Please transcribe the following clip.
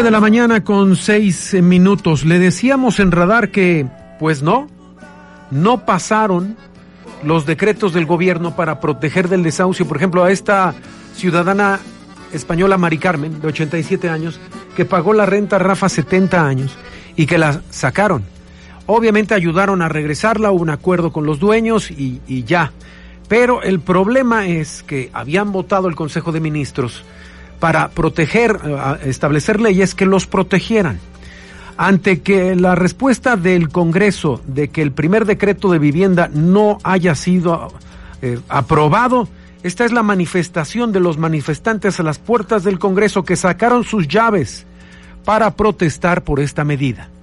9:06 a.m. Le decíamos en Radar que, pues no pasaron los decretos del gobierno para proteger del desahucio, por ejemplo, a esta ciudadana española Mari Carmen, de 87 años, que pagó la renta Rafa 70 años y que la sacaron. Obviamente ayudaron a regresarla, hubo un acuerdo con los dueños y ya. Pero el problema es que habían votado el Consejo de Ministros para proteger, establecer leyes que los protegieran. Ante que la respuesta del Congreso de que el primer decreto de vivienda no haya sido aprobado, esta es la manifestación de los manifestantes a las puertas del Congreso que sacaron sus llaves para protestar por esta medida.